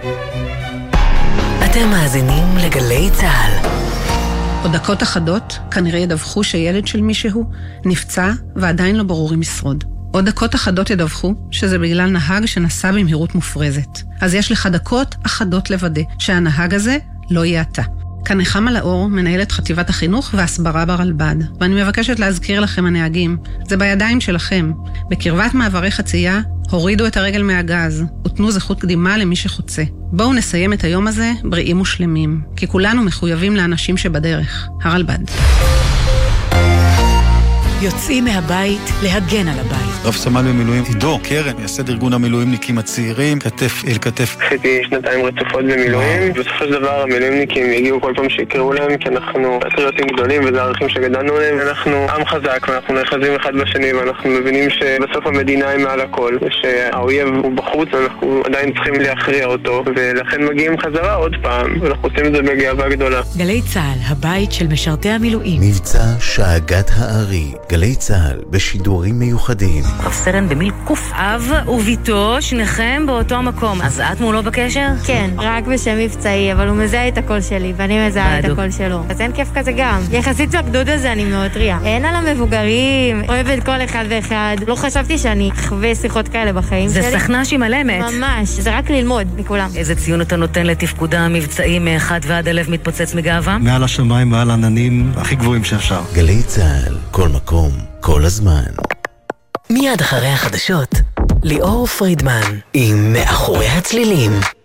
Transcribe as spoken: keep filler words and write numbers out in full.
אתם מאזינים לגלי צהל. עוד דקות אחדות כנראה ידווחו שילד של מישהו נפצע ועדיין לא ברור אם ישרוד. עוד דקות אחדות ידווחו שזה בגלל נהג שנסע במהירות מופרזת. אז יש לך דקות אחדות לוודא שהנהג הזה לא יהיה אתה. כאן נחמה לאור, מנהלת חטיבת החינוך והסברה ברלב"ד. ואני מבקשת להזכיר לכם הנהגים, זה בידיים שלכם. בקרבת מעברי חצייה, הורידו את הרגל מהגז, ותנו זכות קדימה למי שחוצה. בואו נסיים את היום הזה בריאים ושלמים, כי כולנו מחויבים לאנשים שבדרך. הרלב"ד. יוצאים מהבית להגן על הבית. רב סמל במילואים עידו קרן, מייסד ארגון המילואימניקים הצעירים, כתף אל כתף. עשיתי שנתיים רצופות במילואים, בסופו של דבר המילואימניקים הגיעו כל פעם שיקראו להם, כי אנחנו פטריוטים גדולים וזה הערכים שגדלנו להם, ואנחנו עם חזק ואנחנו נאחזים אחד בשני, ואנחנו מבינים שבסוף המדינה היא מעל הכל, ושהאויב הוא בחוץ ואנחנו עדיין צריכים להכריע אותו, ולכן מגיעים חזרה עוד פעם, ואנחנו עושים את זה בגאווה גדולה. גלי צהל, הבית של משרתי המילואים. מבצע שאגת הארי. גלי צהל בשידורים מיוחדים. רב סרן במיל קוף. אב וביתו, שניכם באותו מקום. אז את מולו בקשר? כן, רק בשם מבצעי, אבל הוא מזהה את הקול שלי, ואני מזהה את הקול שלו. אז אין כיף כזה גם. יחסית לגדוד הזה אני מאוד טריה. אין על המבוגרים, אוהבת כל אחד ואחד. לא חשבתי שאני אחווה שיחות כאלה בחיים זה שלי. זה סכנה שהיא מלמת. ממש, זה רק ללמוד מכולם. איזה ציון אתה נותן לתפקודה המבצעי מאחד ועד הלב מתפוצץ מגאווה? מעל השמיים, מעל עננים, הכי גבוהים שאפשר. גלי צהל, כל מקום, כל הזמן. מיד אחרי החדשות, ליאור פרידמן עם מאחורי הצלילים.